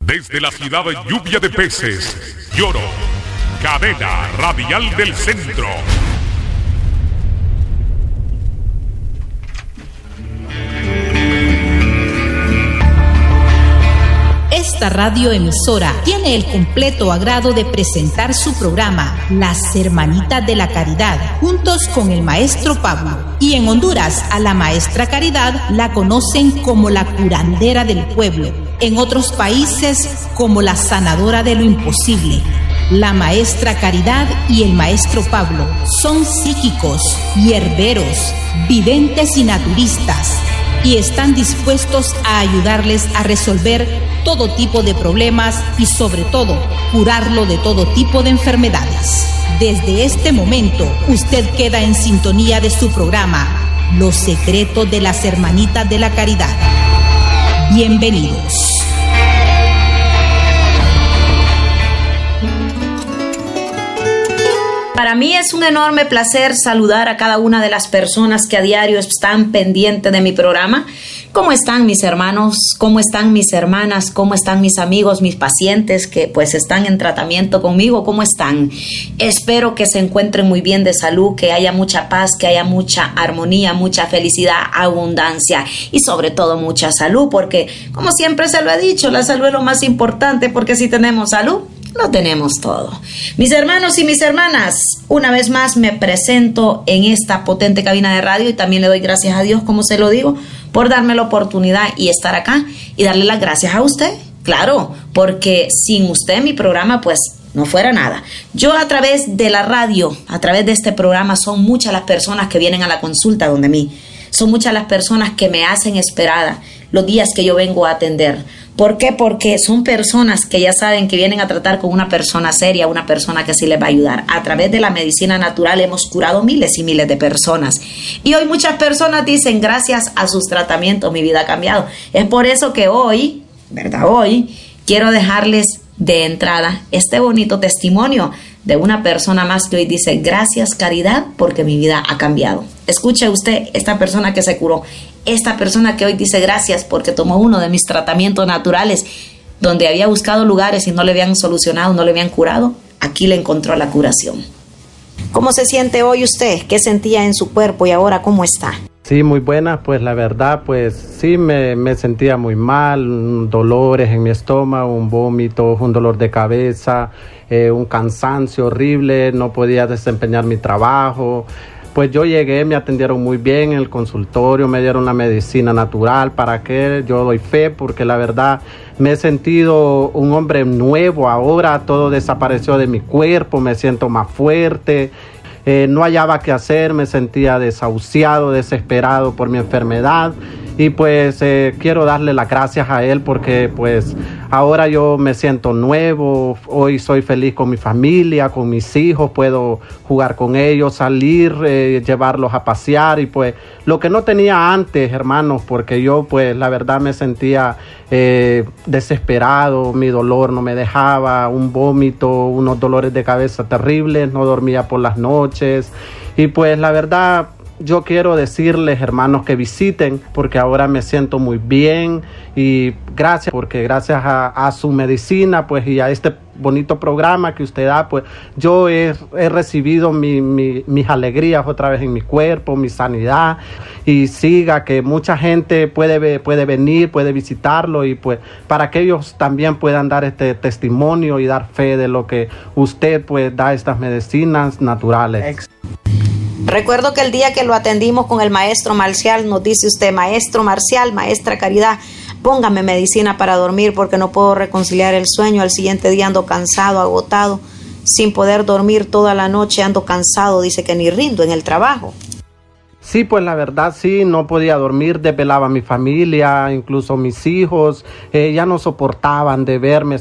Desde la ciudad de Lluvia de Peces, Lloro, cadena radial del centro. Esta radioemisora tiene el completo agrado de presentar su programa Las Hermanitas de la Caridad, juntos con el maestro Pablo. Y en Honduras, a la maestra Caridad la conocen como la curandera del pueblo. En otros países, como la sanadora de lo imposible. La maestra Caridad y el maestro Pablo son psíquicos, hierberos, videntes y naturistas, y están dispuestos a ayudarles a resolver todo tipo de problemas y sobre todo curarlo de todo tipo de enfermedades. Desde este momento usted queda en sintonía de su programa Los Secretos de las Hermanitas de la Caridad. Bienvenidos. Para mí es un enorme placer saludar a cada una de las personas que a diario están pendientes de mi programa. ¿Cómo están mis hermanos? ¿Cómo están mis hermanas? ¿Cómo están mis amigos, mis pacientes que pues están en tratamiento conmigo? ¿Cómo están? Espero que se encuentren muy bien de salud, que haya mucha paz, que haya mucha armonía, mucha felicidad, abundancia y sobre todo mucha salud, porque como siempre se lo he dicho, la salud es lo más importante, porque si tenemos salud, lo tenemos todo. Mis hermanos y mis hermanas, una vez más me presento en esta potente cabina de radio y también le doy gracias a Dios, como se lo digo, por darme la oportunidad y estar acá y darle las gracias a usted. Claro, porque sin usted mi programa pues no fuera nada. Yo a través de la radio, a través de este programa, son muchas las personas que vienen a la consulta donde mí. Son muchas las personas que me hacen esperada los días que yo vengo a atender. ¿Por qué? Porque son personas que ya saben que vienen a tratar con una persona seria, una persona que sí les va a ayudar. A través de la medicina natural hemos curado miles y miles de personas. Y hoy muchas personas dicen, gracias a sus tratamientos mi vida ha cambiado. Es por eso que hoy, ¿verdad? Hoy quiero dejarles de entrada este bonito testimonio de una persona más que hoy dice, gracias Caridad, porque mi vida ha cambiado. Escuche usted, esta persona que se curó, esta persona que hoy dice gracias porque tomó uno de mis tratamientos naturales, donde había buscado lugares y no le habían solucionado, no le habían curado, aquí le encontró la curación. ¿Cómo se siente hoy usted? ¿Qué sentía en su cuerpo y ahora cómo está? Sí, muy buena, pues la verdad, pues sí me sentía muy mal, dolores en mi estómago, un vómito, un dolor de cabeza, un cansancio horrible, no podía desempeñar mi trabajo. Pues yo llegué, me atendieron muy bien en el consultorio, me dieron la medicina natural. ¿Para qué? Yo doy fe porque la verdad me he sentido un hombre nuevo ahora, todo desapareció de mi cuerpo, me siento más fuerte. No hallaba qué hacer, me sentía desahuciado, desesperado por mi enfermedad y pues quiero darle las gracias a él porque pues ahora yo me siento nuevo, hoy soy feliz con mi familia, con mis hijos, puedo jugar con ellos, salir, llevarlos a pasear y pues lo que no tenía antes, hermanos, porque yo pues la verdad me sentía desesperado, mi dolor no me dejaba, un vómito, unos dolores de cabeza terribles, no dormía por las noches y pues la verdad yo quiero decirles, hermanos, que visiten porque ahora me siento muy bien y gracias, porque gracias a su medicina pues y a este bonito programa que usted da, pues yo he recibido mis alegrías otra vez en mi cuerpo, mi sanidad y siga que mucha gente puede venir, puede visitarlo y pues para que ellos también puedan dar este testimonio y dar fe de lo que usted pues da estas medicinas naturales. Recuerdo que el día que lo atendimos con el maestro Marcial, nos dice usted, maestro Marcial, maestra Caridad, póngame medicina para dormir porque no puedo reconciliar el sueño. Al siguiente día ando cansado, agotado, sin poder dormir toda la noche, ando cansado, dice que ni rindo en el trabajo. Sí, pues la verdad sí, no podía dormir, desvelaba a mi familia, incluso mis hijos, ya no soportaban de verme.